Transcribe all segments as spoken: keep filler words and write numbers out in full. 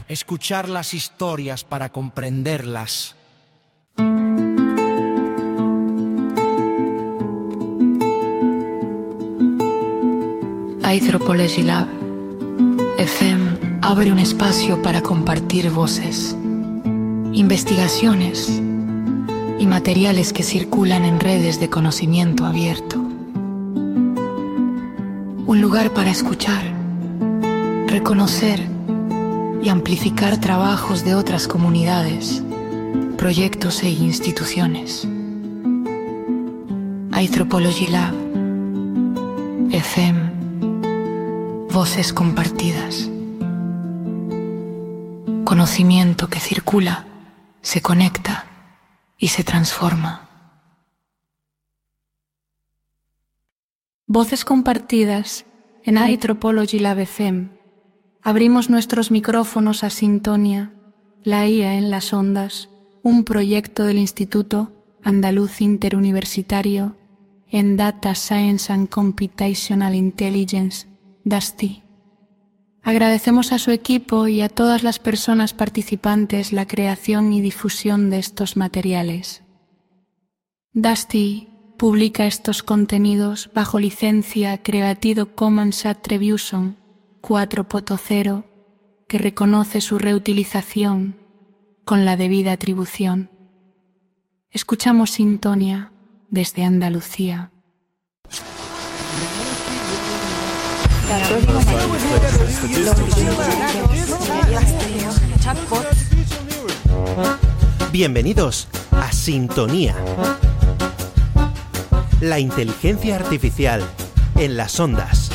escuchar las historias para comprenderlas. Anthropology Lab F M abre un espacio para compartir voces, investigaciones y materiales que circulan en redes de conocimiento abierto. Un lugar para escuchar, reconocer y amplificar trabajos de otras comunidades, proyectos e instituciones. Anthropology Lab F M. Voces compartidas. Conocimiento que circula, se conecta y se transforma. Voces compartidas en Anthropology Lab F M. Abrimos nuestros micrófonos a Sintonia, la I A en las ondas, un proyecto del Instituto Andaluz Interuniversitario en Data Science and Computational Intelligence, Dusty. Agradecemos a su equipo y a todas las personas participantes la creación y difusión de estos materiales. Dusty publica estos contenidos bajo licencia Creative Commons Attribution cuatro punto cero, que reconoce su reutilización con la debida atribución. Escuchamos Sintonia desde Andalucía. Bienvenidos a Sintonía. La inteligencia artificial en las ondas.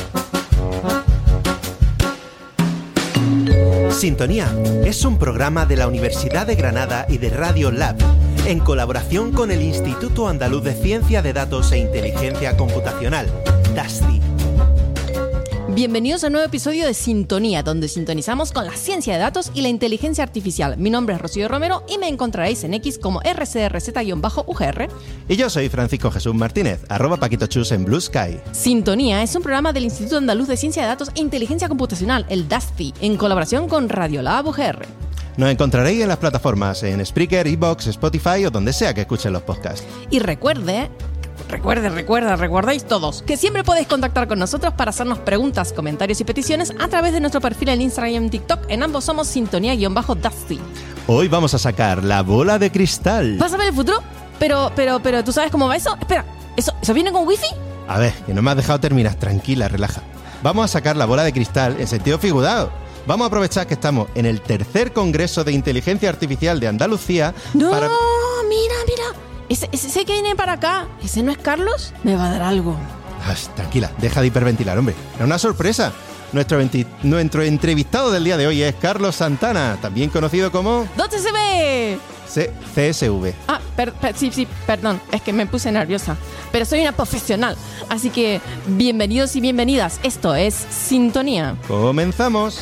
Sintonía es un programa de la Universidad de Granada y de Radio Lab, en colaboración con el Instituto Andaluz de Ciencia de Datos e Inteligencia Computacional, DASTI. Bienvenidos a un nuevo episodio de Sintonía, donde sintonizamos con la ciencia de datos y la inteligencia artificial. Mi nombre es Rocío Romero y me encontraréis en X como R C R Z U G R. Y yo soy Francisco Jesús Martínez, arroba Paquito Chus en Blue Sky. Sintonía es un programa del Instituto Andaluz de Ciencia de Datos e Inteligencia Computacional, el DASTI, en colaboración con Radiolab U G R. Nos encontraréis en las plataformas en Spreaker, iVoox, Spotify o donde sea que escuchen los podcasts. Y recuerde... Recuerde, recuerda, recordáis todos que siempre podéis contactar con nosotros para hacernos preguntas, comentarios y peticiones a través de nuestro perfil en Instagram y en TikTok. En ambos somos Sintonía-Dusty. Hoy vamos a sacar la bola de cristal. ¿Vas a ver el futuro? Pero, pero, pero, ¿tú sabes cómo va eso? Espera, ¿eso, ¿eso viene con wifi? A ver, que no me has dejado terminar. Tranquila, relaja. Vamos a sacar la bola de cristal en sentido figurado. Vamos a aprovechar que estamos en el tercer Congreso de Inteligencia Artificial de Andalucía. No, para... mira, mira. Ese, ese que viene para acá, ¿ese no es Carlos? Me va a dar algo. Ay, tranquila, deja de hiperventilar, hombre. Es una sorpresa. Nuestro, venti... Nuestro entrevistado del día de hoy es Carlos Santana, también conocido como... ¿Dónde se ve? C S V. Ah, per, per, sí, sí, perdón, es que me puse nerviosa. Pero soy una profesional, así que bienvenidos y bienvenidas. Esto es Sintonía. Comenzamos.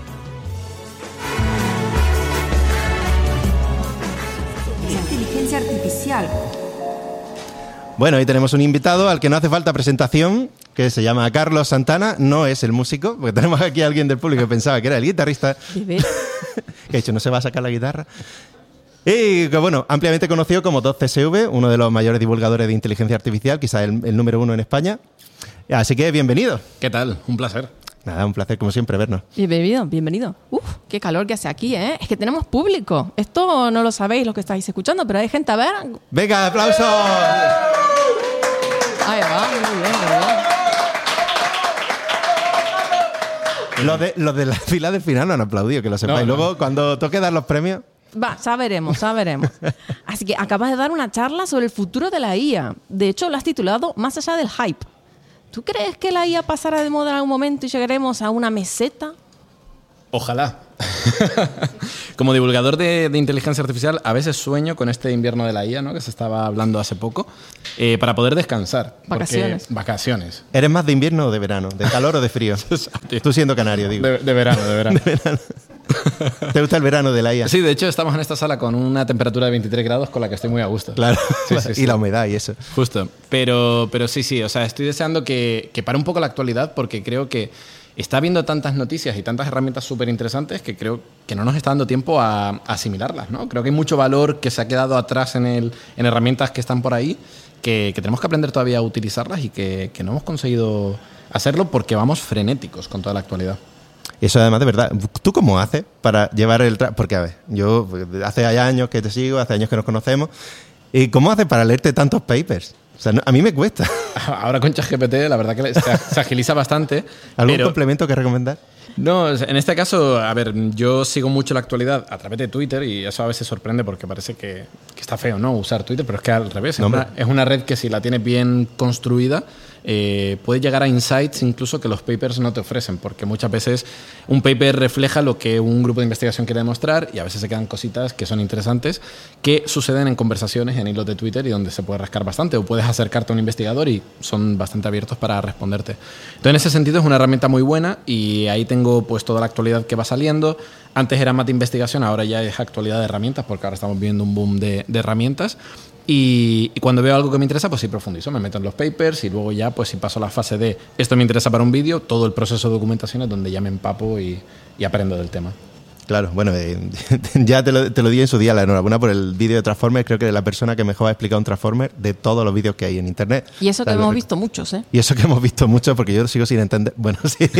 Inteligencia artificial. Bueno, hoy tenemos un invitado al que no hace falta presentación, que se llama Carlos Santana. No es el músico, porque tenemos aquí a alguien del público que pensaba que era el guitarrista. Que de hecho no se va a sacar la guitarra. Y que, bueno, ampliamente conocido como dos C S V, uno de los mayores divulgadores de inteligencia artificial, quizás el, el número uno en España. Así que bienvenido. ¿Qué tal? Un placer. Nada, un placer como siempre vernos. Bienvenido, bienvenido. Uf, qué calor que hace aquí, ¿eh? Es que tenemos público. Esto no lo sabéis los que estáis escuchando, pero hay gente a ver. ¡Venga, aplausos! Ahí va, muy bien, muy bien. Los de, los de la fila del final no han aplaudido, que lo sepáis. No, no. Luego, cuando toque dar los premios... Va, ya veremos, ya veremos. Así que acabas de dar una charla sobre el futuro de la I A. De hecho, lo has titulado Más allá del hype. ¿Tú crees que la I A pasará de moda en algún momento y llegaremos a una meseta? Ojalá. Como divulgador de, de inteligencia artificial, a veces sueño con este invierno de la I A, ¿no? Que se estaba hablando hace poco, eh, para poder descansar. Vacaciones. Porque, vacaciones. ¿Eres más de invierno o de verano? ¿De calor o de frío? Tú siendo canario, digo. De, de verano, de verano. De verano. ¿Te gusta el verano de la I A? Sí, de hecho estamos en esta sala con una temperatura de veintitrés grados con la que estoy muy a gusto. Claro, sí, sí, sí. Y la humedad y eso. Justo, pero, pero sí, sí, o sea, estoy deseando que, que pare un poco la actualidad porque creo que está viendo tantas noticias y tantas herramientas súper interesantes que creo que no nos está dando tiempo a, a asimilarlas, ¿no? Creo que hay mucho valor que se ha quedado atrás en, el, en herramientas que están por ahí, que, que tenemos que aprender todavía a utilizarlas y que, que no hemos conseguido hacerlo porque vamos frenéticos con toda la actualidad. Eso además de verdad, ¿tú cómo haces para llevar el... Tra- porque a ver, yo hace años que te sigo, hace años que nos conocemos, ¿y cómo haces para leerte tantos papers? O sea, no, a mí me cuesta. Ahora con ChatGPT la verdad que se, se agiliza bastante. ¿Algún pero... complemento que recomendar? No, en este caso, a ver, yo sigo mucho la actualidad a través de Twitter y eso a veces sorprende porque parece que, que está feo, ¿no? Usar Twitter, pero es que al revés. No, es, una, es una red que si la tienes bien construida eh, puede llegar a insights incluso que los papers no te ofrecen, porque muchas veces un paper refleja lo que un grupo de investigación quiere demostrar y a veces se quedan cositas que son interesantes que suceden en conversaciones, en hilos de Twitter y donde se puede rascar bastante o puedes acercarte a un investigador y son bastante abiertos para responderte. Entonces, en ese sentido es una herramienta muy buena y ahí tengo pues toda la actualidad que va saliendo. Antes era más de investigación, ahora ya es actualidad de herramientas porque ahora estamos viendo un boom de, de herramientas y, y cuando veo algo que me interesa pues sí profundizo, me meto en los papers y luego ya pues si paso a la fase de esto me interesa para un vídeo, todo el proceso de documentación es donde ya me empapo y, y aprendo del tema. Claro, bueno, eh, ya te lo, te lo di en su día, la enhorabuena por el vídeo de Transformers. Creo que es la persona que mejor ha explicado un Transformer de todos los vídeos que hay en internet. Y eso que Dale, hemos rec- visto muchos, ¿eh? Y eso que hemos visto mucho, porque yo lo sigo sin entender. Bueno, sí.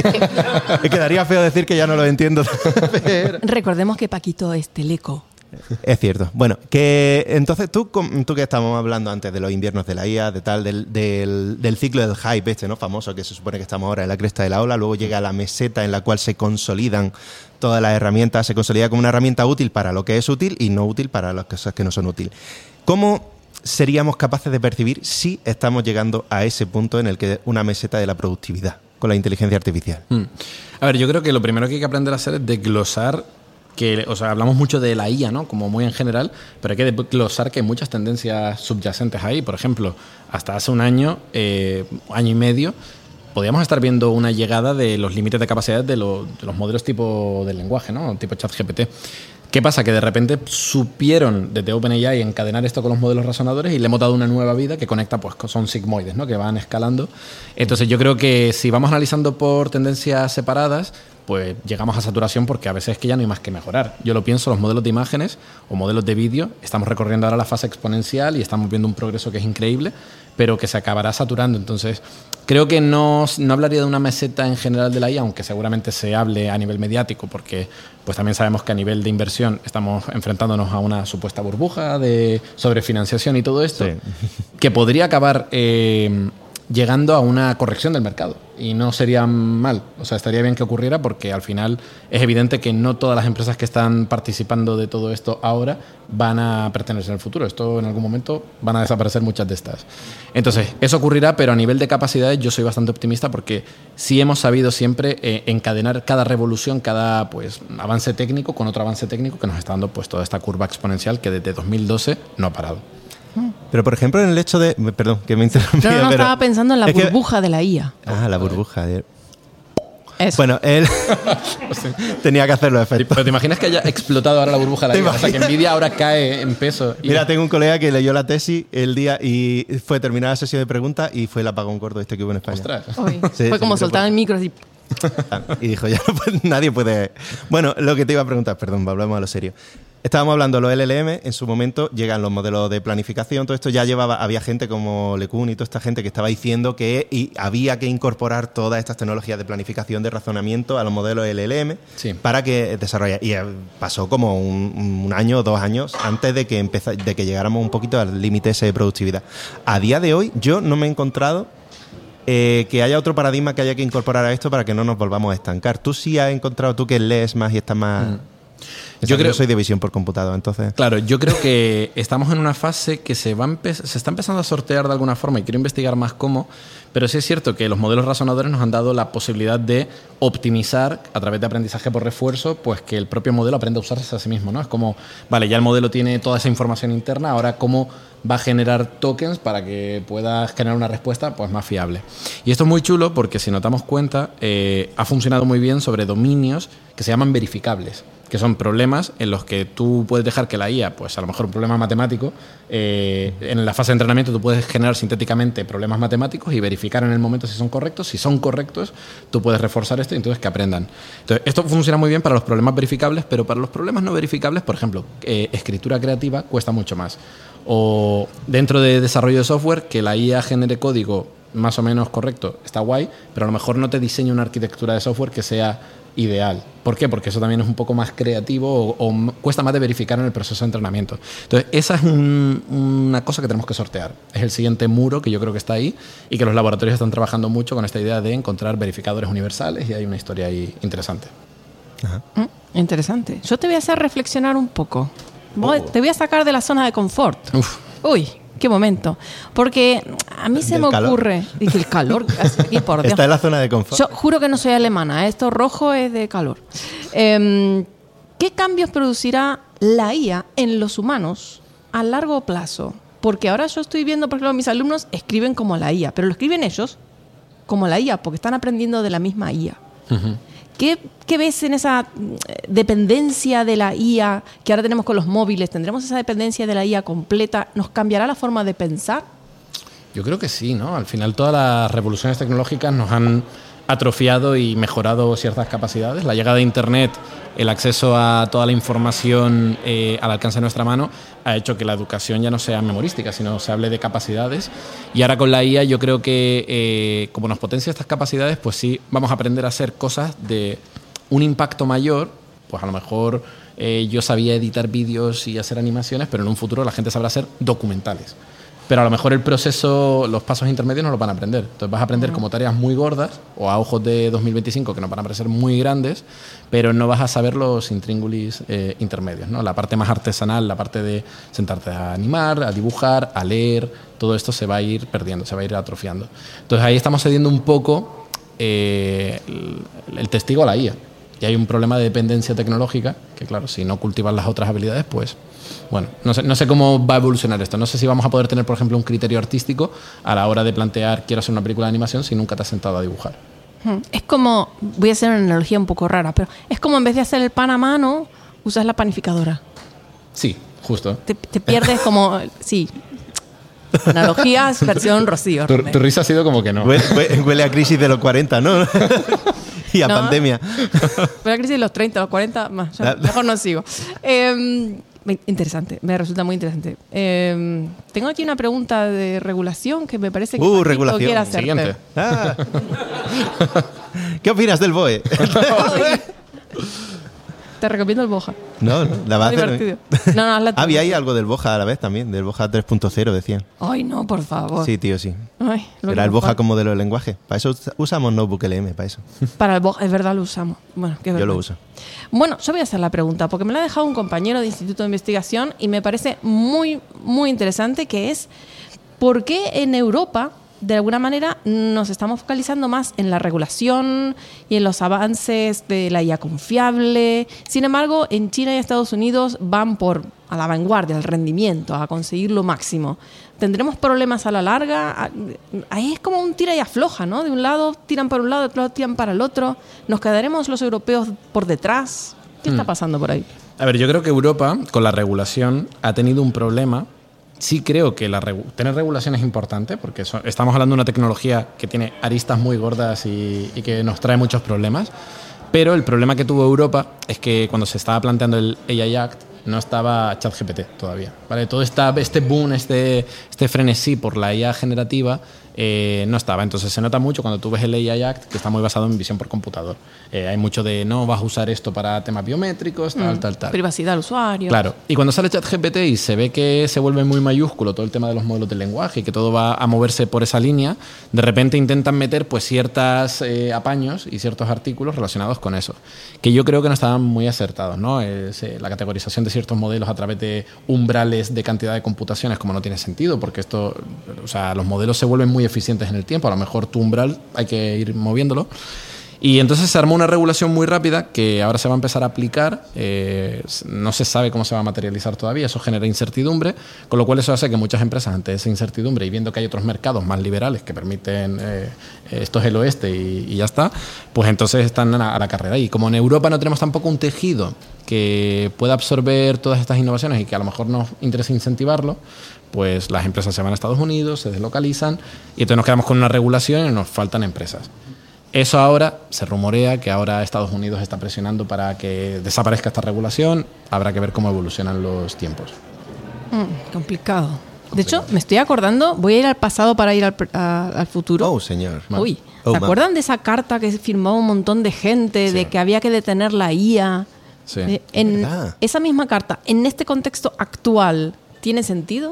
Me quedaría feo decir que ya no lo entiendo. Pero... Recordemos que Paquito es teleco. Es cierto. Bueno, que entonces tú, tú que estábamos hablando antes de los inviernos de la I A, de tal, del, del, del ciclo del hype este, ¿no? Famoso, que se supone que estamos ahora en la cresta de la ola, luego llega la meseta en la cual se consolidan todas las herramientas, se consolida como una herramienta útil para lo que es útil y no útil para las cosas que no son útiles. ¿Cómo seríamos capaces de percibir si estamos llegando a ese punto en el que una meseta de la productividad con la inteligencia artificial? Hmm. A ver, yo creo que lo primero que hay que aprender a hacer es desglosar que, o sea, hablamos mucho de la I A, ¿no? Como muy en general, pero hay que desglosar que hay muchas tendencias subyacentes ahí. Por ejemplo, hasta hace un año, eh, año y medio, podíamos estar viendo una llegada de los límites de capacidad de, lo, de los modelos tipo del lenguaje, ¿no? Tipo ChatGPT. ¿Qué pasa? Que de repente supieron desde OpenAI encadenar esto con los modelos razonadores y le hemos dado una nueva vida que conecta, pues son sigmoides, ¿no? Que van escalando. Entonces yo creo que si vamos analizando por tendencias separadas, pues llegamos a saturación porque a veces es que ya no hay más que mejorar. Yo lo pienso, los modelos de imágenes o modelos de vídeo, estamos recorriendo ahora la fase exponencial y estamos viendo un progreso que es increíble, pero que se acabará saturando. Entonces, creo que no, no hablaría de una meseta en general de la I A, aunque seguramente se hable a nivel mediático, porque pues también sabemos que a nivel de inversión estamos enfrentándonos a una supuesta burbuja de sobrefinanciación y todo esto, sí. que podría acabar eh, llegando a una corrección del mercado. Y no sería mal, o sea, estaría bien que ocurriera porque al final es evidente que no todas las empresas que están participando de todo esto ahora van a pertenecer al futuro. Esto en algún momento van a desaparecer muchas de estas. Entonces, eso ocurrirá, pero a nivel de capacidades yo soy bastante optimista porque sí hemos sabido siempre eh, encadenar cada revolución, cada pues avance técnico con otro avance técnico que nos está dando pues toda esta curva exponencial que desde dos mil doce no ha parado. Pero, por ejemplo, en el hecho de... Perdón, que me interrumpí. No, no, pero estaba pensando en la burbuja que... de la I A. Ah, la burbuja. De... Eso. Bueno, él tenía que hacer los efectos. Pero ¿te imaginas que haya explotado ahora la burbuja de la I A? O sea, que Nvidia ahora cae en peso. Y... Mira, tengo un colega que leyó la tesis el día y fue terminada la sesión de preguntas y fue el apagón gordo este que hubo en España. Ostras. Sí, fue como soltar el micro así. Y dijo, ya no puede, nadie puede... Bueno, lo que te iba a preguntar, perdón, volvemos a lo serio. Estábamos hablando de los L L M, en su momento llegan los modelos de planificación, todo esto ya llevaba, había gente como LeCun y toda esta gente que estaba diciendo que y había que incorporar todas estas tecnologías de planificación, de razonamiento a los modelos L L M sí. para que desarrollara. Y pasó como un, un año o dos años antes de que, empezara, de que llegáramos un poquito al límite ese de productividad. A día de hoy yo no me he encontrado eh, que haya otro paradigma que haya que incorporar a esto para que no nos volvamos a estancar. Tú sí has encontrado, tú que lees más y estás más... Mm. Yo creo, soy de visión por computador, entonces... Claro, yo creo que estamos en una fase que se, va empe- se está empezando a sortear de alguna forma y quiero investigar más cómo, pero sí es cierto que los modelos razonadores nos han dado la posibilidad de optimizar a través de aprendizaje por refuerzo, pues que el propio modelo aprenda a usarse a sí mismo, ¿no? Es como, vale, ya el modelo tiene toda esa información interna, ahora cómo va a generar tokens para que pueda generar una respuesta pues más fiable. Y esto es muy chulo porque si nos damos cuenta, eh, ha funcionado muy bien sobre dominios que se llaman verificables. que son problemas en los que tú puedes dejar que la I A, pues a lo mejor un problema matemático, eh, en la fase de entrenamiento tú puedes generar sintéticamente problemas matemáticos y verificar en el momento si son correctos. Si son correctos, tú puedes reforzar esto y entonces que aprendan. Entonces, esto funciona muy bien para los problemas verificables, pero para los problemas no verificables, por ejemplo, eh, escritura creativa cuesta mucho más. O dentro de desarrollo de software, que la I A genere código más o menos correcto, está guay, pero a lo mejor no te diseña una arquitectura de software que sea ideal. ¿Por qué? Porque eso también es un poco más creativo o, o cuesta más de verificar en el proceso de entrenamiento. Entonces, esa es un, una cosa que tenemos que sortear. Es el siguiente muro que yo creo que está ahí y que los laboratorios están trabajando mucho con esta idea de encontrar verificadores universales y hay una historia ahí interesante. Ajá. Mm, interesante. Yo te voy a hacer reflexionar un poco. Voy, oh. Te voy a sacar de la zona de confort. Uf. Uy, qué momento. Porque a mí se ¿Del me calor? ocurre... Y que el calor que hace aquí, por Dios. Está en la zona de confort. Yo juro que no soy alemana. Esto rojo es de calor. Eh, ¿Qué cambios producirá la I A en los humanos a largo plazo? Porque ahora yo estoy viendo, por ejemplo, mis alumnos escriben como la I A, pero lo escriben ellos como la I A, porque están aprendiendo de la misma I A. Uh-huh. ¿Qué, ¿Qué ves en esa dependencia de la I A que ahora tenemos con los móviles? ¿Tendremos esa dependencia de la I A completa? ¿Nos cambiará la forma de pensar? Yo creo que sí, ¿no? Al final todas las revoluciones tecnológicas nos han atrofiado y mejorado ciertas capacidades. La llegada de Internet, el acceso a toda la información eh, al alcance de nuestra mano, ha hecho que la educación ya no sea memorística, sino se hable de capacidades. Y ahora con la I A yo creo que eh, como nos potencia estas capacidades, pues sí, vamos a aprender a hacer cosas de un impacto mayor. Pues a lo mejor eh, yo sabía editar vídeos y hacer animaciones, pero en un futuro la gente sabrá hacer documentales. Pero a lo mejor el proceso, los pasos intermedios no los van a aprender. Entonces vas a aprender como tareas muy gordas, o a ojos de dos mil veinticinco que nos van a parecer muy grandes, pero no vas a saber los intríngulis eh, intermedios, ¿no? La parte más artesanal, la parte de sentarte a animar, a dibujar, a leer, todo esto se va a ir perdiendo, se va a ir atrofiando. Entonces ahí estamos cediendo un poco eh, el, el testigo a la I A. Y hay un problema de dependencia tecnológica, que claro, si no cultivas las otras habilidades, pues, bueno, no sé, no sé cómo va a evolucionar esto. No sé si vamos a poder tener, por ejemplo, un criterio artístico a la hora de plantear, quiero hacer una película de animación, si nunca te has sentado a dibujar. Es como, voy a hacer una analogía un poco rara, pero es como en vez de hacer el pan a mano, usas la panificadora. Sí, justo. Te, te pierdes como, sí. Analogías, versión Rocío. Tu, tu risa ha sido como que no. Huele, huele a crisis de los cuarenta, ¿no? Y a no, pandemia. Fue la crisis de los treinta, los cuarenta, más, ya, mejor no sigo. Eh, interesante, me resulta muy interesante. Eh, tengo aquí una pregunta de regulación que me parece que uh, regulación. quiere hacerte. Siguiente. Ah. ¿Qué opinas del B O E? Te recomiendo el Boja. No, no, la va a hacer. No, no, hazla tú. Había ahí algo del Boja a la vez también, del Boja tres punto cero decían. Ay, no, por favor. Sí, tío, sí. Ay, Era el Boja como modelo de lenguaje. Para eso usamos Notebook L M, para eso. Para el Boja, es verdad, lo usamos. Bueno, qué verdad. Yo lo uso. Bueno, yo voy a hacer la pregunta, porque me la ha dejado un compañero de Instituto de Investigación y me parece muy, muy interesante, que es ¿por qué en Europa de alguna manera nos estamos focalizando más en la regulación y en los avances de la I A confiable? Sin embargo, en China y Estados Unidos van por a la vanguardia, al rendimiento, a conseguir lo máximo. ¿Tendremos problemas a la larga? Ahí es como un tira y afloja, ¿no? De un lado tiran para un lado, de otro lado tiran para el otro. ¿Nos quedaremos los europeos por detrás? ¿Qué está pasando por ahí? A ver, yo creo que Europa, con la regulación, ha tenido un problema. Sí creo que la regu- tener regulación es importante, porque so- estamos hablando de una tecnología que tiene aristas muy gordas y, y que nos trae muchos problemas, pero el problema que tuvo Europa es que cuando se estaba planteando el A I Act no estaba ChatGPT todavía, ¿vale? Todo esta, este boom, este, este frenesí por la I A generativa eh, no estaba. Entonces se nota mucho cuando tú ves el A I Act, que está muy basado en visión por computador. Eh, hay mucho de, no, vas a usar esto para temas biométricos, tal, mm, tal, tal. Privacidad del usuario. Claro. Y cuando sale ChatGPT y se ve que se vuelve muy mayúsculo todo el tema de los modelos de lenguaje y que todo va a moverse por esa línea, de repente intentan meter pues ciertos eh, apaños y ciertos artículos relacionados con eso, que yo creo que no estaban muy acertados, ¿no? Es, eh, la categorización de ciertos modelos a través de umbrales de cantidad de computaciones, como no tiene sentido, porque esto, o sea, los modelos se vuelven muy eficientes en el tiempo, a lo mejor tu umbral hay que ir moviéndolo. Y entonces se armó una regulación muy rápida que ahora se va a empezar a aplicar. Eh, no se sabe cómo se va a materializar todavía. Eso genera incertidumbre, con lo cual eso hace que muchas empresas, ante esa incertidumbre y viendo que hay otros mercados más liberales que permiten eh, esto es el oeste y, y ya está, pues entonces están a la, a la carrera. Y como en Europa no tenemos tampoco un tejido que pueda absorber todas estas innovaciones y que a lo mejor nos interesa incentivarlo, pues las empresas se van a Estados Unidos, se deslocalizan y entonces nos quedamos con una regulación y nos faltan empresas. Eso ahora se rumorea que ahora Estados Unidos está presionando para que desaparezca esta regulación. Habrá que ver cómo evolucionan los tiempos. Mm, complicado. De hecho, me estoy acordando, voy a ir al pasado para ir al, a, al futuro. Oh, señor. Uy, Oh, ¿se ma. acuerdan de esa carta que firmó un montón de gente Sí. de que había que detener la I A? Sí. Eh, en ¿Verdad? esa misma carta, en este contexto actual, ¿tiene sentido?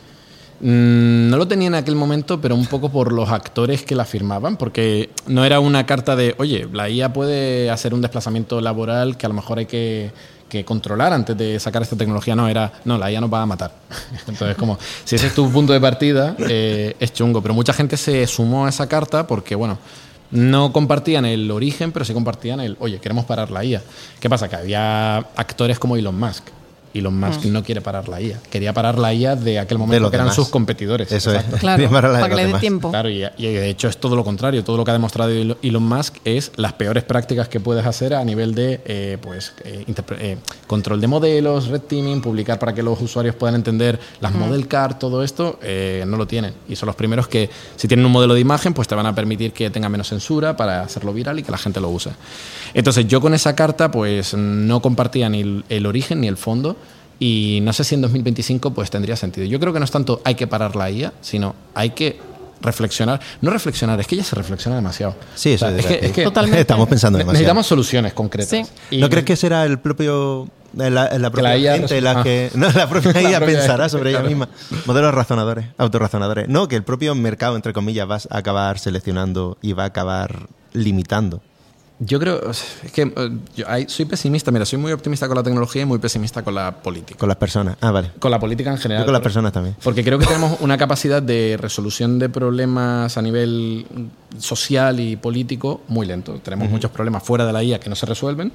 Mm, no lo tenía en aquel momento, pero un poco por los actores que la firmaban, porque no era una carta de, oye, la I A puede hacer un desplazamiento laboral que a lo mejor hay que, que controlar antes de sacar esta tecnología. No, era, no, la I A nos va a matar. Entonces, como, si ese es tu punto de partida, eh, es chungo. Pero mucha gente se sumó a esa carta porque, bueno, no compartían el origen, pero sí compartían el, oye, queremos parar la I A. ¿Qué pasa? Que había actores como Elon Musk. Elon Musk mm. no quiere parar la I A. Quería parar la I A de aquel momento de que eran demás. sus competidores. Eso Exacto. es. Claro, Para la de para que los le dé demás. tiempo. Claro, y, y de hecho es todo lo contrario. Todo lo que ha demostrado Elon Musk es las peores prácticas que puedes hacer a nivel de eh, pues, eh, interpre- eh, control de modelos, red teaming, publicar para que los usuarios puedan entender las mm. model car, todo esto, eh, no lo tienen. Y son los primeros que, si tienen un modelo de imagen, pues te van a permitir que tenga menos censura para hacerlo viral y que la gente lo use. Entonces yo con esa carta pues no compartía ni el, el origen ni el fondo. Y no sé si en dos mil veinticinco pues tendría sentido. Yo creo que no es tanto hay que parar la I A, sino hay que reflexionar. No reflexionar, es que ya se reflexiona demasiado. Sí, eso O sea, es, es que, es que Totalmente. Estamos pensando demasiado. necesitamos soluciones concretas. Sí. Y ¿No crees que será el propio la, la propia la I A gente la ah. que no la propia La I A propia pensará I A, sobre claro. ella misma? Modelos razonadores, autorrazonadores. No, que el propio mercado, entre comillas, va a acabar seleccionando y va a acabar limitando. Yo creo, es que eh, yo hay- soy pesimista, mira, soy muy optimista con la tecnología y muy pesimista con la política. Con las personas. Ah, vale. Con la política en general. Yo con las Por- personas también. Porque creo que tenemos una capacidad de resolución de problemas a nivel social y político muy lento. Tenemos uh-huh. muchos problemas fuera de la I A que no se resuelven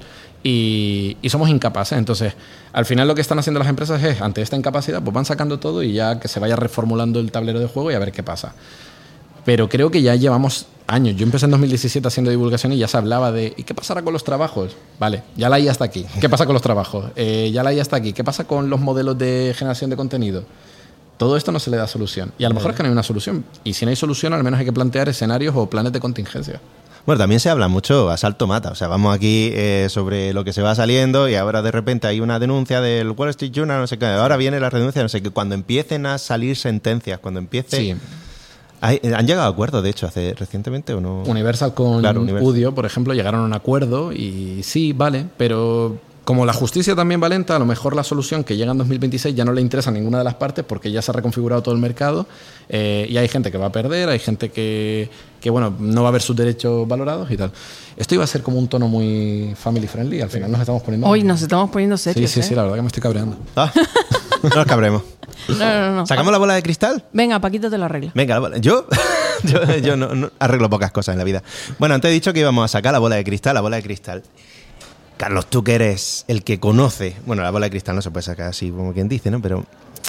y, y somos incapaces. Entonces, al final lo que están haciendo las empresas es, ante esta incapacidad, pues van sacando todo y ya que se vaya reformulando el tablero de juego y a ver qué pasa. Pero creo que ya llevamos años. Yo empecé en dos mil diecisiete haciendo divulgación y ya se hablaba de ¿y qué pasará con los trabajos? Vale, ya la I A está aquí. ¿Qué pasa con los trabajos? Eh, ya la I A está aquí. ¿Qué pasa con los modelos de generación de contenido? Todo esto no se le da solución. Y a lo mejor es que no hay una solución. Y si no hay solución, al menos hay que plantear escenarios o planes de contingencia. Bueno, también se habla mucho asalto mata. O sea, vamos aquí eh, sobre lo que se va saliendo y ahora de repente hay una denuncia del Wall Street Journal, no sé qué. Ahora viene la renuncia, no sé qué. Cuando empiecen a salir sentencias, cuando empiece... Sí. Hay, ¿Han llegado a acuerdos, de hecho, hace recientemente o no? Universal con Claro, Universal. Udio, por ejemplo, llegaron a un acuerdo y sí, vale, pero como la justicia también va lenta, a lo mejor la solución que llega en dos mil veintiséis ya no le interesa a ninguna de las partes porque ya se ha reconfigurado todo el mercado eh, y hay gente que va a perder, hay gente que, que, bueno, no va a ver sus derechos valorados y tal. Esto iba a ser como un tono muy family friendly, al final nos estamos poniendo... Hoy nos estamos poniendo serios. Sí, sí, ¿eh? sí, la verdad que me estoy cabreando. Ah, no nos cabremos. No, no, no. ¿Sacamos la bola de cristal? Venga, Paquito te lo arregla. Venga, la bola. ¿Yo? yo yo no, no arreglo pocas cosas en la vida. Bueno, antes he dicho que íbamos a sacar la bola de cristal, la bola de cristal. Carlos, tú que eres el que conoce... Bueno, la bola de cristal no se puede sacar así como quien dice, ¿no? Pero...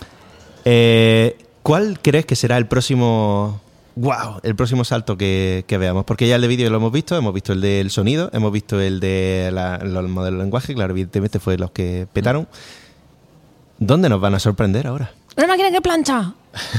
Eh, ¿cuál crees que será el próximo... ¡Wow! El próximo salto que, que veamos. Porque ya el de vídeo lo hemos visto, hemos visto el del sonido, hemos visto el de la, los modelos de lenguaje, claro, evidentemente fue los que petaron. ¿Dónde nos van a sorprender ahora? ¡Una máquina que plancha!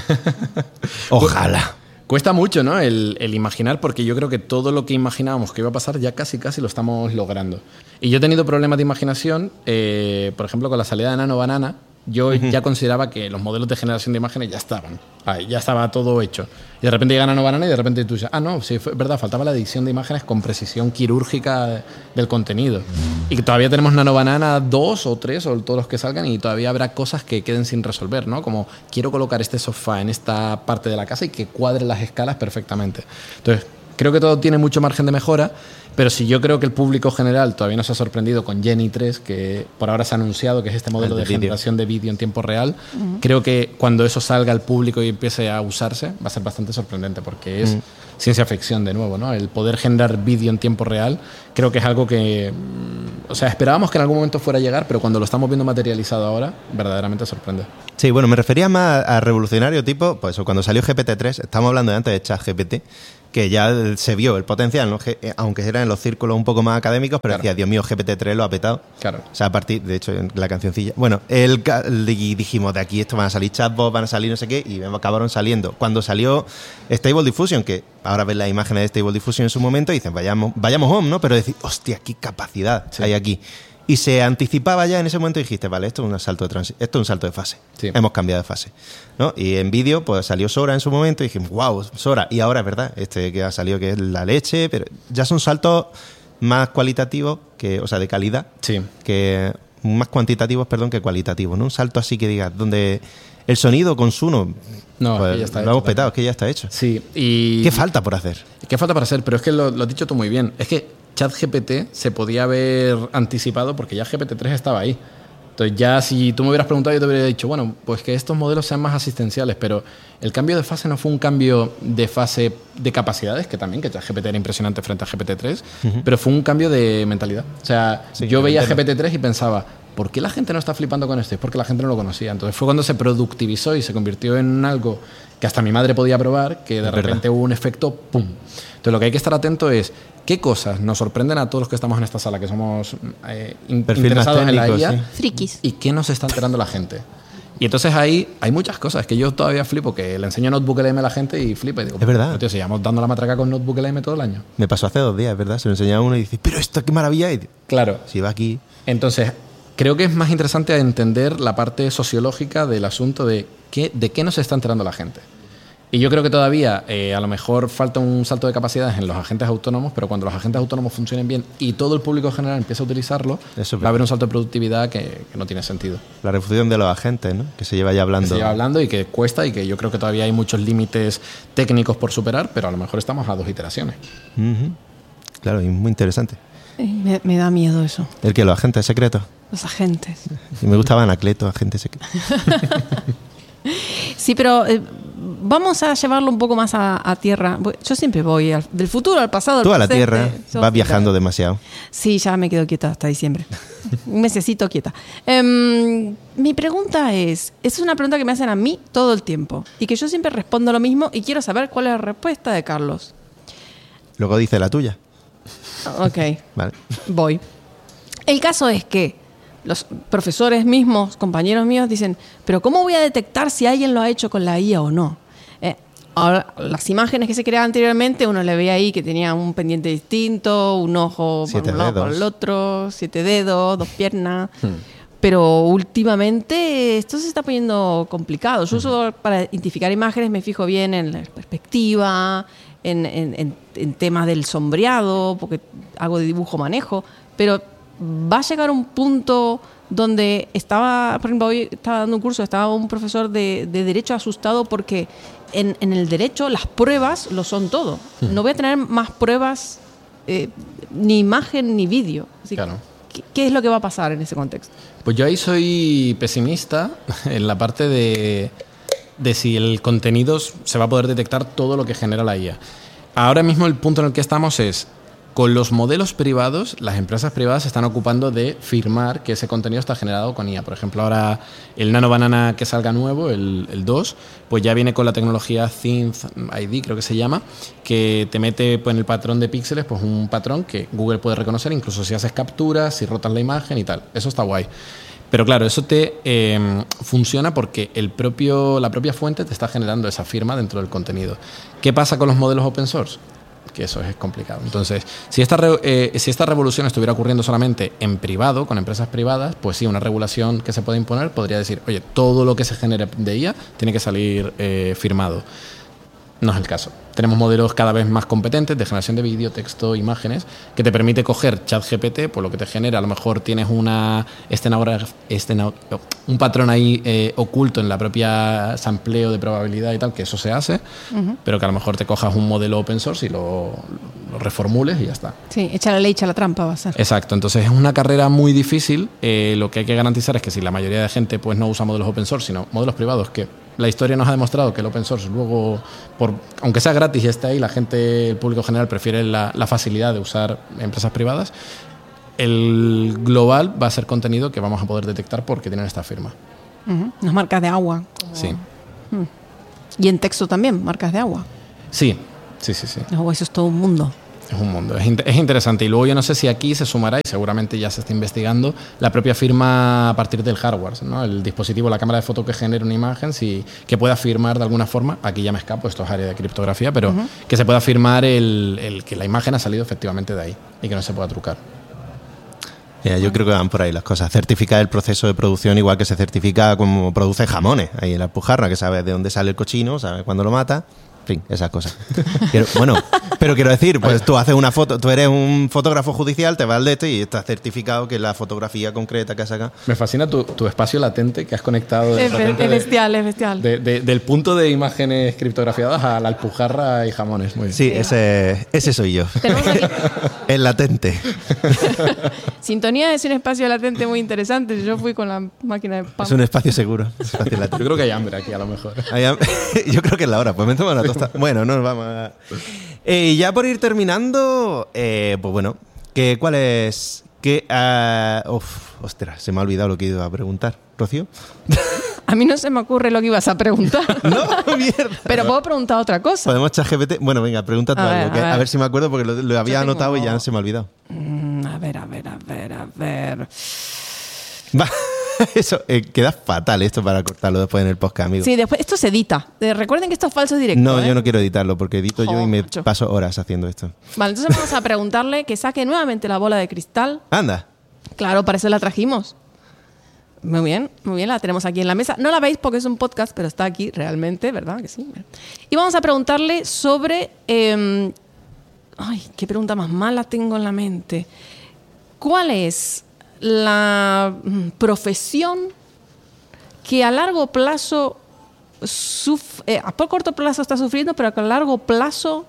Ojalá. Cuesta mucho, ¿no? El, el imaginar, porque yo creo que todo lo que imaginábamos que iba a pasar ya casi casi lo estamos logrando. Y yo he tenido problemas de imaginación, eh, por ejemplo, con la salida de Nano Banana. Yo uh-huh. ya consideraba que los modelos de generación de imágenes ya estaban. Ahí, ya estaba todo hecho. Y de repente llega Nano Banana y de repente tú dices, ah, no, sí, es verdad, faltaba la edición de imágenes con precisión quirúrgica del contenido. Y que todavía tenemos Nano Banana dos o tres o todos los que salgan y todavía habrá cosas que queden sin resolver, ¿no? Como quiero colocar este sofá en esta parte de la casa y que cuadre las escalas perfectamente. Entonces, creo que todo tiene mucho margen de mejora Pero si yo creo que el público general todavía no se ha sorprendido con Genie tres, que por ahora se ha anunciado que es este modelo de de vídeo. generación de vídeo en tiempo real, uh-huh. creo que cuando eso salga al público y empiece a usarse, va a ser bastante sorprendente, porque es uh-huh. ciencia ficción de nuevo, ¿no? El poder generar vídeo en tiempo real, creo que es algo que, o sea, esperábamos que en algún momento fuera a llegar, pero cuando lo estamos viendo materializado ahora, verdaderamente sorprende. Sí, bueno, me refería más a revolucionario tipo, pues cuando salió G P T tres, estamos hablando de antes de ChatGPT, que ya se vio el potencial, ¿no? Aunque era en los círculos un poco más académicos, pero claro. decía, Dios mío, G P T tres lo ha petado. Claro. O sea, a partir, de hecho, en la cancioncilla. Bueno, el, y dijimos, de aquí esto van a salir chatbots, van a salir no sé qué, y acabaron saliendo. Cuando salió Stable Diffusion, que ahora ves las imágenes de Stable Diffusion en su momento, y dicen, vayamos, vayamos home, ¿no? Pero decir, hostia, qué capacidad sí. hay aquí. Y se anticipaba ya en ese momento y dijiste, vale, esto es un salto de transi- esto es un salto de fase. Sí. Hemos cambiado de fase, ¿no? Y en vídeo, pues salió Sora en su momento y dijimos, wow, Sora. Y ahora es verdad, este que ha salido que es la leche, pero ya son saltos más cualitativos, que, o sea, de calidad, sí. que más cuantitativos, perdón, que cualitativos, ¿no? Un salto así que digas, donde el sonido con Suno, no, pues, ya está lo hecho, hemos petado, es que ya está hecho. Sí, y... ¿Qué falta por hacer? ¿Qué falta por hacer? Pero es que lo, lo has dicho tú muy bien. Es que ChatGPT se podía haber anticipado porque ya G P T tres estaba ahí. Entonces ya si tú me hubieras preguntado, yo te hubiera dicho, bueno, pues que estos modelos sean más asistenciales, pero el cambio de fase no fue un cambio de fase de capacidades, que también, que ChatGPT era impresionante frente a G P T tres, uh-huh. pero fue un cambio de mentalidad. O sea, sí, yo veía G P T tres y pensaba, ¿por qué la gente no está flipando con esto? Es porque la gente no lo conocía. Entonces fue cuando se productivizó y se convirtió en algo que hasta mi madre podía probar, que de es repente verdad. Hubo un efecto ¡pum! Entonces lo que hay que estar atento es qué cosas nos sorprenden a todos los que estamos en esta sala, que somos eh, interesados en la I A, sí. frikis, y qué nos está enterando la gente. Y entonces ahí hay muchas cosas que yo todavía flipo, que le enseño Notebook L M a la gente y flipa. Y digo, es verdad. Tío, si llevamos dando la matraca con Notebook L M todo el año. Me pasó hace dos días, es verdad. Se lo enseñaba a uno y dice, pero esto qué maravilla. Y claro. Si va aquí. Entonces, creo que es más interesante entender la parte sociológica del asunto de qué, de qué nos está enterando la gente. Y yo creo que todavía eh, a lo mejor falta un salto de capacidades en los agentes autónomos, pero cuando los agentes autónomos funcionen bien y todo el público en general empieza a utilizarlo, Eso, va a haber un salto de productividad que, que no tiene sentido. La refusión de los agentes, ¿no? Que se lleva ya hablando. Que se lleva hablando y que cuesta y que yo creo que todavía hay muchos límites técnicos por superar, pero a lo mejor estamos a dos iteraciones. Uh-huh. Claro, y muy interesante. Me, me da miedo eso. ¿El qué? ¿Los agentes secretos? Los agentes. Y me gustaba Anacleto, agentes secretos. Sí, pero... Eh, vamos a llevarlo un poco más a, a tierra. Yo siempre voy al, del futuro al pasado. Tú al a la tierra Yo, vas viajando claro. demasiado. Sí, ya me quedo quieta hasta diciembre. Un mesecito quieta. Um, mi pregunta es, es una pregunta que me hacen a mí todo el tiempo y que yo siempre respondo lo mismo y quiero saber cuál es la respuesta de Carlos. Luego dice la tuya. Ok, vale. Voy. El caso es que los profesores mismos, compañeros míos, dicen, pero ¿cómo voy a detectar si alguien lo ha hecho con la I A o no? Eh, ahora, las imágenes que se creaban anteriormente, uno le veía ahí que tenía un pendiente distinto, un ojo por un lado, por el otro, siete dedos, dos piernas. Hmm. Pero últimamente esto se está poniendo complicado. Yo uso para identificar imágenes, me fijo bien en la perspectiva, en, en, en, en temas del sombreado, porque hago de dibujo manejo, pero va a llegar un punto donde estaba, por ejemplo, hoy estaba dando un curso, estaba un profesor de, de Derecho asustado porque en, en el Derecho las pruebas lo son todo. No voy a tener más pruebas, eh, ni imagen ni vídeo. Así claro. ¿qué, ¿Qué es lo que va a pasar en ese contexto? Pues yo ahí soy pesimista en la parte de, de si el contenido se va a poder detectar todo lo que genera la I A. Ahora mismo el punto en el que estamos es, con los modelos privados, las empresas privadas se están ocupando de firmar que ese contenido está generado con I A. Por ejemplo, ahora el Nano Banana que salga nuevo, el, el dos, pues ya viene con la tecnología Synth I D, creo que se llama, que te mete pues, en el patrón de píxeles pues un patrón que Google puede reconocer, incluso si haces capturas, si rotas la imagen y tal. Eso está guay. Pero claro, eso te eh, funciona porque el propio, la propia fuente te está generando esa firma dentro del contenido. ¿Qué pasa con los modelos open source? Que eso es complicado. Entonces, si esta, re, eh, si esta revolución estuviera ocurriendo solamente en privado, con empresas privadas, pues sí, una regulación que se puede imponer podría decir, oye, todo lo que se genere de I A tiene que salir eh, firmado. No es el caso. Tenemos modelos cada vez más competentes de generación de vídeo, texto, imágenes, que te permite coger ChatGPT, por lo que te genera, a lo mejor tienes una estenografía, estenog, un patrón ahí eh, oculto en la propia sampleo de probabilidad y tal, que eso se hace, uh-huh. pero que a lo mejor te cojas un modelo open source y lo, lo reformules y ya está. Sí, echa la ley, echa la trampa va a ser. Exacto, entonces es una carrera muy difícil. Eh, lo que hay que garantizar es que si la mayoría de gente pues no usa modelos open source, sino modelos privados, que la historia nos ha demostrado que el open source luego, por, aunque sea gratis y esté ahí, la gente, el público general prefiere la, la facilidad de usar empresas privadas. El global va a ser contenido que vamos a poder detectar porque tienen esta firma. Uh-huh. Las marcas de agua. Como... Sí. Hmm. Y en texto también, marcas de agua. Sí, sí, sí, sí. Oh, eso es todo un mundo. Es un mundo, es, in- es interesante. Y luego yo no sé si aquí se sumará, y seguramente ya se está investigando, la propia firma a partir del hardware, ¿no? El dispositivo, la cámara de foto que genere una imagen, si, que pueda firmar de alguna forma, aquí ya me escapo, esto es área de criptografía, pero uh-huh. que se pueda firmar el, el que la imagen ha salido efectivamente de ahí y que no se pueda trucar. Yeah, yo creo que van por ahí las cosas. Certificar el proceso de producción igual que se certifica como produce jamones. Ahí en la Alpujarra, que sabe de dónde sale el cochino, sabe cuándo lo mata. En fin, esas cosas. Pero, bueno, pero quiero decir, pues tú haces una foto, tú eres un fotógrafo judicial, te vas al de este y estás certificado que la fotografía concreta que has sacado. Me fascina tu, tu espacio latente que has conectado. Es, es bestial, es bestial. De, de, del punto de imágenes criptografiadas a la Alpujarra y jamones. Muy bien. Sí, ese, ese soy yo. El latente. Sintonía es un espacio latente muy interesante. Yo fui con la máquina de pan. Es un espacio seguro. Espacio latente. Yo creo que hay hambre aquí, a lo mejor. Hay ham- yo creo que es la hora. Pues me tomo una tosta. Bueno, no nos vamos a... Eh, ya por ir terminando, eh, pues bueno, ¿qué, ¿cuál es...? ¿Qué, uh, uf, ostras, se me ha olvidado lo que iba a preguntar. ¿Rocío? A mí no se me ocurre lo que ibas a preguntar. No, mierda. Pero puedo preguntar otra cosa. ¿Podemos echar G P T? Bueno, venga, pregúntate A algo. ver, que, a a, ver. ver si me acuerdo porque lo, lo había tengo- anotado y ya se me ha olvidado. Mm, a ver, a ver, a ver, a ver. Va, eso, eh, queda fatal esto para cortarlo después en el podcast, amigo. Sí, después esto se edita. Eh, Recuerden que esto es falso directo. No, ¿eh? yo no quiero editarlo porque edito yo Joder, y me macho. paso horas haciendo esto. Vale, entonces vamos a preguntarle que saque nuevamente la bola de cristal. Anda. Claro, para eso la trajimos. Muy bien, muy bien, la tenemos aquí en la mesa. No la veis porque es un podcast, pero está aquí realmente, ¿verdad? Que sí. Y vamos a preguntarle sobre... eh, ay, qué pregunta más mala tengo en la mente. ¿Cuál es la mm, profesión que a largo plazo, suf- eh, a por corto plazo está sufriendo, pero que a largo plazo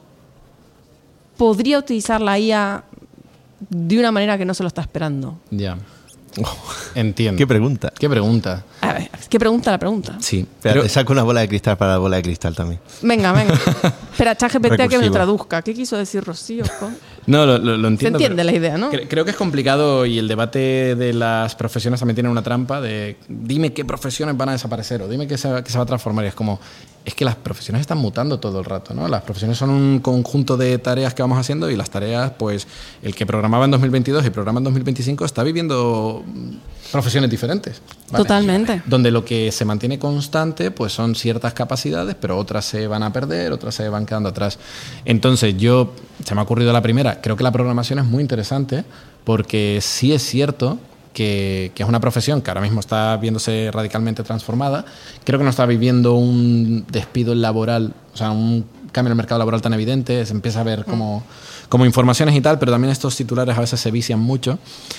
podría utilizar la I A de una manera que no se lo está esperando? Ya. Entiendo. ¿Qué pregunta? ¿Qué pregunta? A ver, ¿qué pregunta la pregunta? Sí. Espera, Pero- te saco una bola de cristal para la bola de cristal también. Venga, venga. Espera, ChatGPT a que me Recursivo. traduzca. ¿Qué quiso decir Rocío? con- No, lo, lo- lo Se entiendo. entiende pero la idea, ¿no? cre- Creo que es complicado y el debate de las profesiones también tiene una trampa de dime qué profesiones van a desaparecer o dime qué se, qué se va a transformar. Y es como, es que las profesiones están mutando todo el rato, ¿no? Las profesiones son un conjunto de tareas que vamos haciendo y las tareas, pues, el que programaba en dos mil veintidós y programa en dos mil veinticinco está viviendo profesiones diferentes. ¿vale? Totalmente. Donde lo que se mantiene constante pues son ciertas capacidades, pero otras se van a perder, otras se van quedando atrás. Entonces yo, se me ha ocurrido la primera, creo que la programación es muy interesante porque sí es cierto que, que es una profesión que ahora mismo está viéndose radicalmente transformada. Creo que no está viviendo un despido laboral, o sea, un cambio en el mercado laboral tan evidente, se empieza a ver como, como informaciones y tal, pero también estos titulares a veces se vician mucho.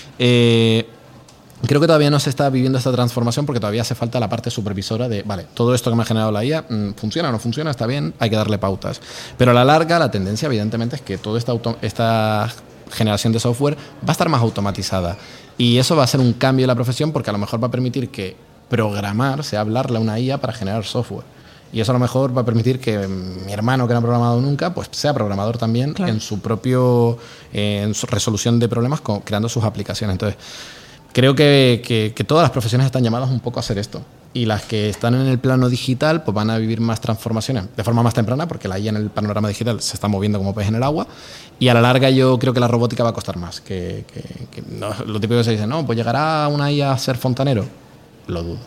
Eh, Creo que todavía no se está viviendo esta transformación porque todavía hace falta la parte supervisora de, vale, todo esto que me ha generado la I A, mmm, funciona o no funciona, está bien, hay que darle pautas. Pero a la larga la tendencia evidentemente es que toda esta, auto- esta generación de software va a estar más automatizada. Y eso va a ser un cambio en la profesión porque a lo mejor va a permitir que programar sea hablarle a una I A para generar software. Y eso a lo mejor va a permitir que mi hermano, que no ha programado nunca, pues sea programador también Claro. en su propio eh, en su resolución de problemas, con- creando sus aplicaciones. Entonces, creo que, que, que todas las profesiones están llamadas un poco a hacer esto. Y las que están en el plano digital pues van a vivir más transformaciones de forma más temprana, porque la I A en el panorama digital se está moviendo como pez en el agua. Y a la larga yo creo que la robótica va a costar más. Que, que, que no, lo típico que se dice, no, pues llegará una I A a ser fontanero. Lo dudo.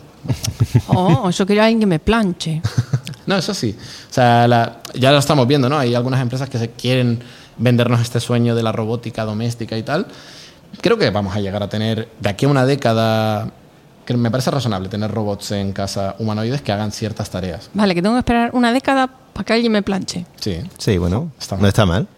Oh, yo quería alguien que me planche. No, eso sí. O sea, la- ya lo estamos viendo, ¿no? Hay algunas empresas que se quieren vendernos este sueño de la robótica doméstica y tal. Creo que vamos a llegar a tener, de aquí a una década, que me parece razonable tener robots en casa humanoides que hagan ciertas tareas. Vale, que tengo que esperar una década para que alguien me planche. Sí. Sí, bueno, Está no mal. está mal.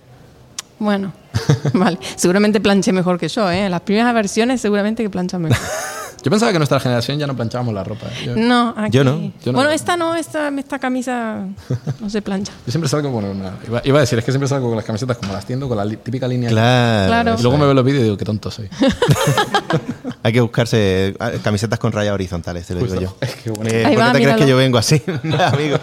Bueno, vale. Seguramente planché mejor que yo, ¿eh? Las primeras versiones seguramente que planchan mejor. Yo pensaba que nuestra generación ya no planchábamos la ropa. ¿eh? Yo, No, aquí. Yo no. Yo no. Bueno, esta no, esta, esta camisa no se plancha. yo siempre salgo con una... Iba, iba a decir, es que siempre salgo con las camisetas como las tiendo, con la li- típica línea. Claro. Claro. Y luego me veo los vídeos y digo, qué tonto soy. Hay que buscarse ah, camisetas con rayas horizontales, te lo digo yo. Es que bueno. Eh, Ahí ¿Por va, qué te crees míralo. que yo vengo así, amigo?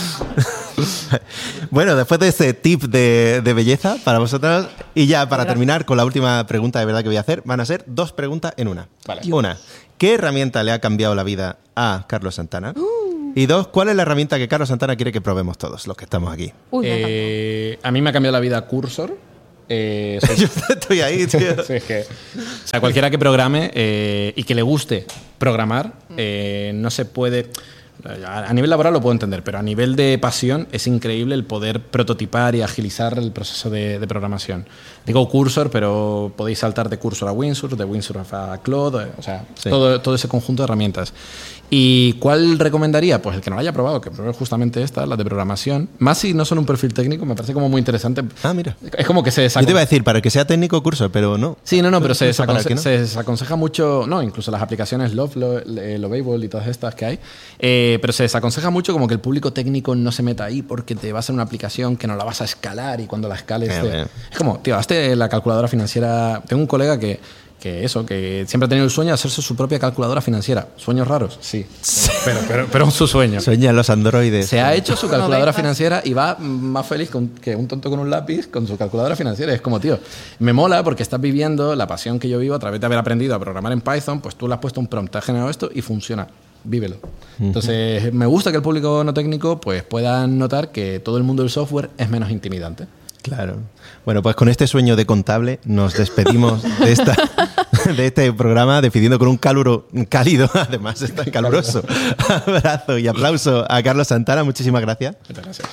Bueno, después de este tip de, de belleza para vosotros, y ya para terminar con la última pregunta de verdad que voy a hacer, van a ser dos preguntas en una. Vale. Una, ¿qué herramienta le ha cambiado la vida a Carlos Santana? Y dos, ¿cuál es la herramienta que Carlos Santana quiere que probemos todos los que estamos aquí? Uy, me encanta. Eh, a mí me ha cambiado la vida Cursor. Eh, soy- Yo estoy ahí, tío. Sí, es que, o sea, cualquiera que programe eh, y que le guste programar, eh, no se puede... A nivel laboral lo puedo entender, pero a nivel de pasión es increíble el poder prototipar y agilizar el proceso de, de programación. Digo Cursor, pero podéis saltar de Cursor a Windsurf, de Windsurf a Claude, o sea, Sí. todo, todo ese conjunto de herramientas. ¿Y cuál recomendaría? Pues el que no lo haya probado, que pruebe justamente esta, la de programación. Más si no son un perfil técnico, me parece como muy interesante. Ah, mira. Es como que se Yo te iba a decir, para el que sea técnico curso, pero no. Sí, no, no, pero se, ¿Eso para desaconse- qué no? se desaconseja mucho, no, incluso las aplicaciones Love, Lo- eh, Lovable y todas estas que hay, eh, pero se desaconseja mucho como que el público técnico no se meta ahí porque te va a hacer una aplicación que no la vas a escalar y cuando la escales... Eh, te- bueno. Es como, tío, hazte la calculadora financiera... Tengo un colega que, que eso, que siempre ha tenido el sueño de hacerse su propia calculadora financiera. ¿Sueños raros? Sí. Pero, pero, pero es su sueño. Sueñan los androides. Se ha hecho su calculadora Novelas. financiera y va más feliz con- que un tonto con un lápiz con su calculadora financiera. Es como, tío, me mola porque estás viviendo la pasión que yo vivo a través de haber aprendido a programar en Python, pues tú le has puesto un prompt, te has generado esto y funciona. Vívelo. Entonces, me gusta que el público no técnico pues pueda notar que todo el mundo del software es menos intimidante. Claro. Bueno, pues con este sueño de contable nos despedimos de esta de este programa despidiendo con un caluro cálido, además es tan caluroso. Abrazo y aplauso a Carlos Santana, muchísimas gracias. Muchas gracias.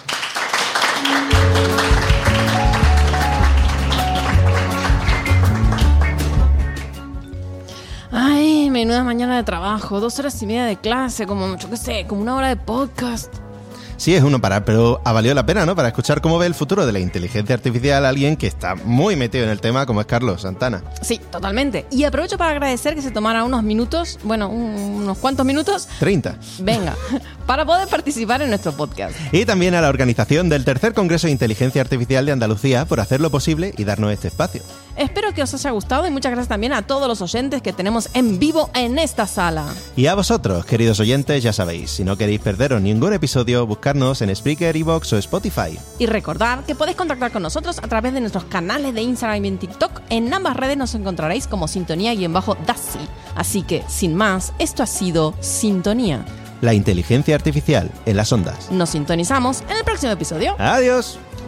Ay, menuda mañana de trabajo, dos horas y media de clase, como, yo qué sé, como una hora de podcast. Sí, es uno para, pero ha valido la pena, ¿no? Para escuchar cómo ve el futuro de la inteligencia artificial alguien que está muy metido en el tema, como es Carlos Santana. Sí, totalmente. Y aprovecho para agradecer que se tomara unos minutos, bueno, un- unos cuantos minutos, treinta. venga, para poder participar en nuestro podcast. Y también a la organización del tercer Congreso de Inteligencia Artificial de Andalucía por hacerlo posible y darnos este espacio. Espero que os haya gustado y muchas gracias también a todos los oyentes que tenemos en vivo en esta sala. Y a vosotros, queridos oyentes, ya sabéis, si no queréis perderos ningún episodio, buscarnos en Spreaker, iVoox o Spotify. Y recordad que podéis contactar con nosotros a través de nuestros canales de Instagram y en TikTok. En ambas redes nos encontraréis como Sintonía-Dasi. Así que, sin más, esto ha sido Sintonía. La inteligencia artificial en las ondas. Nos sintonizamos en el próximo episodio. Adiós.